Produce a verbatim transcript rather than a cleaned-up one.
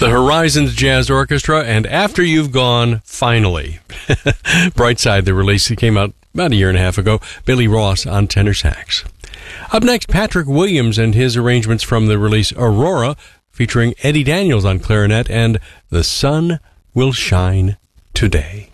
The Horizons Jazz Orchestra, and After You've Gone, Finally. Brightside, the release, it came out about a year and a half ago. Billy Ross on tenor sax. Up next, Patrick Williams and his arrangements from the release Aurora, featuring Eddie Daniels on clarinet, and The Sun Will Shine Today.